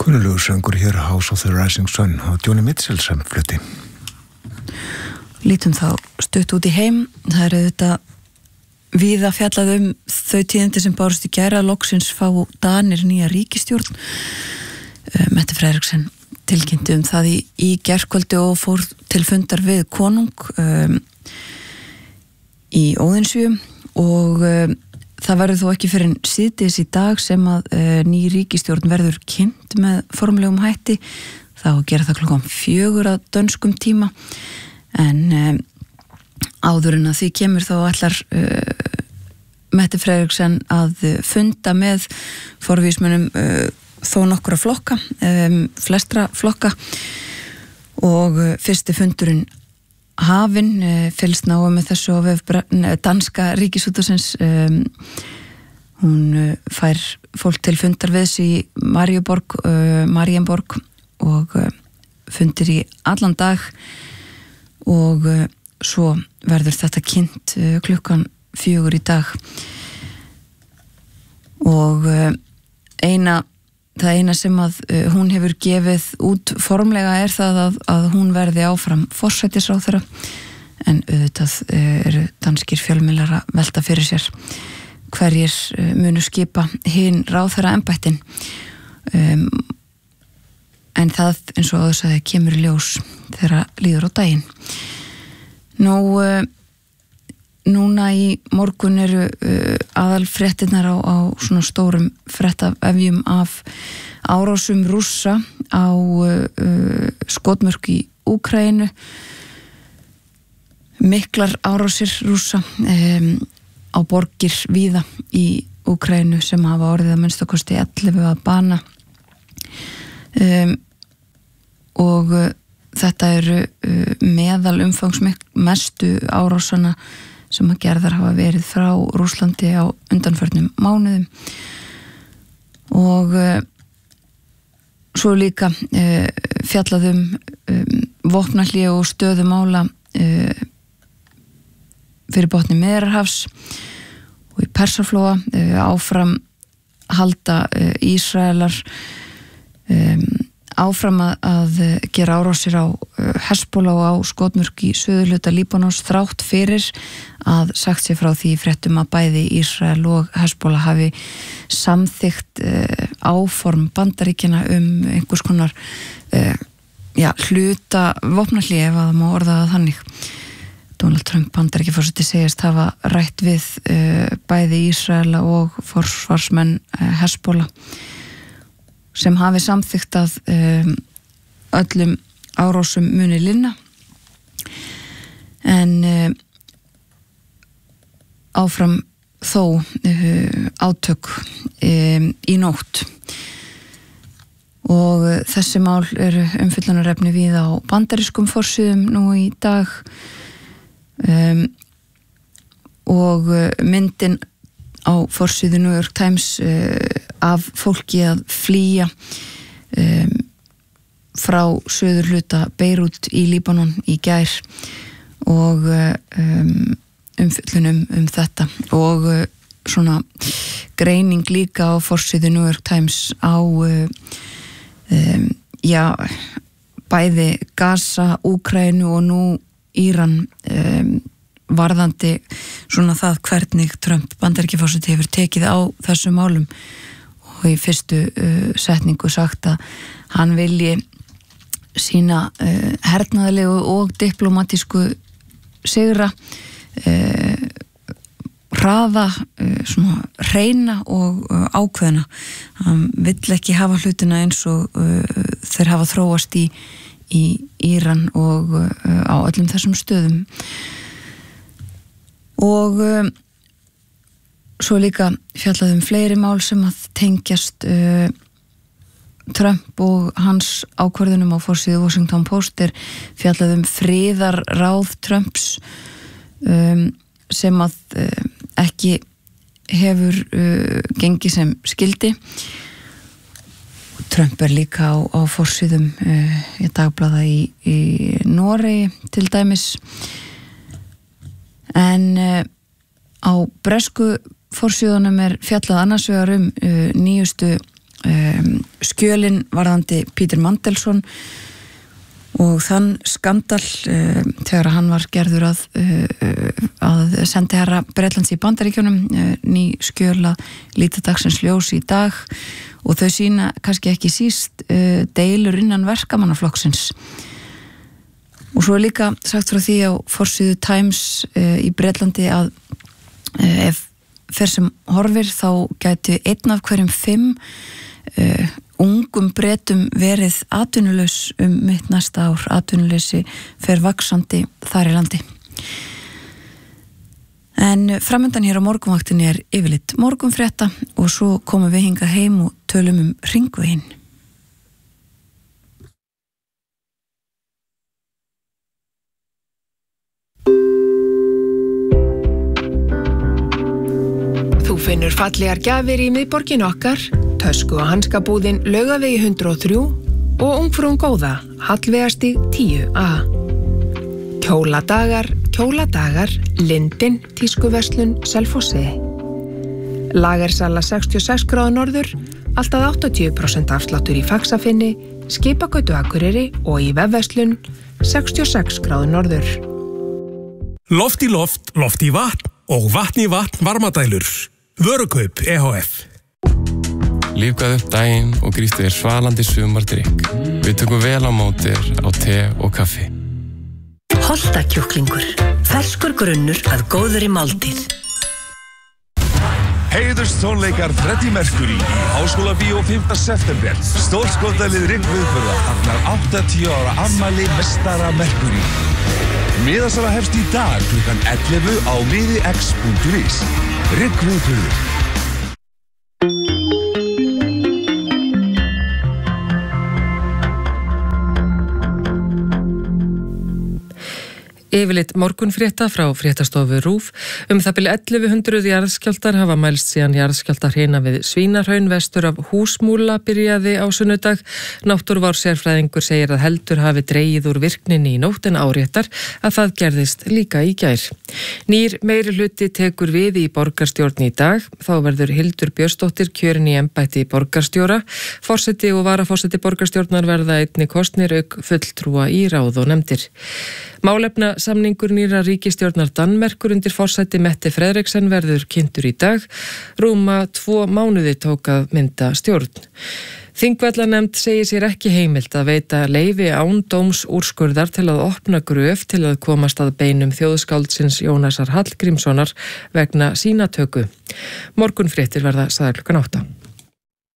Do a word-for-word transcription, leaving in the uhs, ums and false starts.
Kunnulegur söngur hér House of the Rising Sun og Joni Mitchell sem flutti. Lítum þá stutt út í heim. Það eru þetta víða fjallað um þau tíðindi sem bárust í gær að loksins fá Danir nýja ríkisstjórn. Mette Frederiksen tilkynnti um það í, í gærkvöldi og fór til fundar við konung um, í Óðinsvíum og um, það verður þó ekki fyrir síðdegis í dag sem að uh, ný ríkisstjórn verður kynnt með formlegum hætti. Þá gera það klukkan fjögur að dönskum tíma en um, áður en að því kemur þá ætlar uh, Mette Frederiksen að funda með forvísmönnum uh, þó nokkura flokka, um, flestra flokka og uh, fyrsti fundurinn hafinn, uh, fylgst náum með þessu á vef danska ríkisútvarpsins. um, hún uh, fær fólk til fundar við þessi í Marienborg, uh, Marienborg og uh, fundir í allan dag og uh, svo verður þetta kynnt uh, klukkan fjögur í dag og uh, eina það eina sem að uh, hún hefur gefið út formlega er það að, að hún verði áfram forsætisráðherra en auðvitað uh, eru danskir fjölmiðlar að velta fyrir sér hverjir uh, munu skipa hinn ráðherra embættin um, en það eins og áður sagði kemur í ljós þegar líður á daginn. Nú, uh, núna í morgun eru uh, aðalfréttirnar á, á svona stórum fréttavefjum af árásum Rússa á uh, skotmörk í Úkraínu. Miklar árásir Rússa um, á borgir víða í Úkraínu sem hafa orðið að minnstakosti ellefu að bana um, og uh, þetta eru uh, meðal umfangsmestu árásana sem að gerðar hafa verið frá Rússlandi á undanförnum mánuðum og uh, svo líka uh, fjallaðum um, vopnahlé og stöðumála uh, fyrir botni Miðjarðarhafs og í Persaflóa uh, áfram halda uh, Ísraelar um, áfram að, að gera árásir á Hezbollah og á skotmörk í suðurhluta Líbanons þrátt fyrir að sagt sér frá því fréttum að bæði Ísrael og Hezbollah hafi samþykkt uh, áform Bandaríkjanna um einhvers konar uh, já, hluta vopnahlé ef að það má orða það þannig. Donald Trump Bandaríkjaforseti segist hafa rætt við uh, bæði Ísraela og forsvarsmenn uh, Hezbollah sem hafi samþykkt að um, öllum árásum muni linna en um, áfram þó uh, átök um, í nótt og uh, þessi mál eru umfyllunarefni við á bandarískum forsíðum nú í dag um, og uh, myndin á forsíðu New York Times uh, af fólki að flýja um, frá suðurhluta Beirut í Líbanon í gær og um, umfyllunum um þetta og uh, svona greining líka á forsíðu New York Times á uh, um, já, bæði Gaza, Úkraínu og nú Íran um, varðandi svona það hvernig Trump Bandaríkjaforseti hefur tekið á þessum málum og í fyrstu uh, setningu sagt að hann vilji sína uh, hernaðarlegu og diplomatísku sigra uh, hraða uh, svona hreina og uh, ákveðna. Hann vill ekki hafa hlutina eins og uh, þeir hafa þróast í, í Íran og uh, á öllum þessum stöðum og um, svo líka fjallaðum fleiri mál sem að tengjast uh, Trump og hans ákvörðunum á forsíðu Washington Post er fjallaðum friðarráð Trumps um, sem að uh, ekki hefur uh, gengið sem skildi. Trump er líka á, á forsíðum uh, í dagblaða í, í Noregi til dæmis en uh, á bresku forsíðunum er fjallað annars vegar um uh, nýjustu um, skjölin varðandi Peter Mandelson og þann skandal uh, þegar hann var gerður að, uh, að sendi herra Bretlands í Bandaríkjunum, uh, ný skjöl að líta dagsins ljós í dag og þau sína kannski ekki síst uh, deilur innan verkamannaflokksins. Og svo er líka sagt frá því á forsíðu Times uh, í Bretlandi að uh, ef fer sem horfir þá gæti einn af hverjum fimm uh, ungum Bretum verið atvinnulaus um mitt næsta ár. Atvinnuleysi fer vaxandi þar í landi. En framundan hér á morgunvaktinni er yfirleitt morgunfrétta og svo komum við hingað heim og tölum um Hringveginn. Þú finnur fallegar gjafir í miðborgin okkar, tösku og hanskabúðin Laugavegi hundrað og þrjú og Ungfrún góða, Hallveigarstíg tíu A. Kjóladagar, kjóladagar, Lindin, tískuverslun, Selfossi. Lagersala sextíu og sex gráður norður, alltaf áttatíu prósent afsláttur í Faxafinni, Skipagötu Akureyri og í vefverslun sextíu og sex gráður norður. Loft í loft, loft í vatn og vatn í vatn varmadælur. Vörukaup E H F. Lífgaðu upp daginn og gríftu þér svalandi sumardrykk. Við tökum vel á mótir á te og kaffi. Holtakjúklingur. Ferskur grunnur að góðri máltíð. Heiðurstónleikar Freddie Mercury í Háskólabíó fimmta september. Stórskottalið Riggviðburða fagnar áttatíu ára afmæli meistara Mercury. Miðasala hefst í dag klukkan ellefu á miðix punktur is. Riggviðburður. Yfirleitt morgunfrétta frá fréttastofu RÚV. Um það byrja ellefu hundruð jarðskjálftar hafa mælst síðan jarðskjálftahrina við Svínahraun vestur af Húsmúla byrjaði á sunnudag. Náttúruvár sérfræðingur segir að heldur hafi dregið úr virkninni í nótt en áréttar að það gerðist líka í gær. Nýr meiri hluti tekur við í borgarstjórn í dag. Þá verður Hildur Björnsdóttir kjörin í embætti borgarstjóra. Forseti og varaforseti borgarstjórnar verða einnig kosnir auk fulltrúa í ráð og nefndir. Málefna samningur nýra ríkisstjórnar Danmerkur undir forsæti Mette Frederiksen verður kynntur í dag. Rúma tvo mánuði tók að mynda stjórn. Þingvallanefnd segir sér ekki heimilt að veita leyfi án dómsúrskurðar til að opna gröf til að komast að beinum þjóðskáldsins Jónasar Hallgrímssonar vegna sýnatöku. Morgunfréttir verða sagðar klukkan átta.